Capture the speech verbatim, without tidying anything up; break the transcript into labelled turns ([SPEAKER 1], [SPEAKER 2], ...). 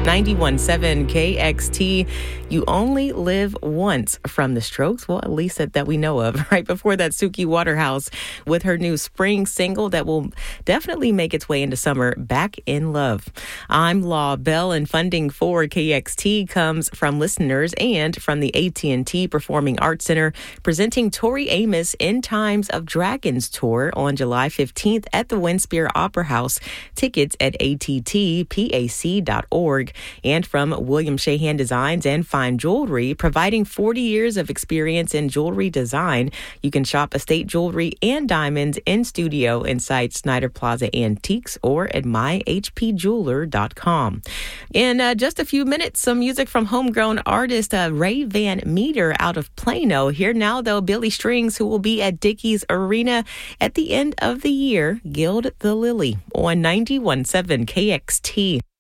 [SPEAKER 1] ninety-one point seven K X T. You only live once from the Strokes. Well, at least that, that we know of. Right before that, Suki Waterhouse with her new spring single that will definitely make its way into summer, Back in Love. I'm Law Bell, and funding for K X T comes from listeners and from the A T and T Performing Arts Center, presenting Tori Amos in Times of Dragons tour on July fifteenth at the Winspear Opera House. Tickets at A T T pac dot org. And from William Shahan Designs and Fine Jewelry, providing forty years of experience in jewelry design. You can shop estate jewelry and diamonds in studio inside Snyder Plaza Antiques or at my h p jeweler dot com. In uh, just a few minutes, some music from homegrown artist uh, Ray Van Meter out of Plano. Here now, though, Billy Strings, who will be at Dickies Arena at the end of the year. Gild the Lily on ninety-one point seven K X T.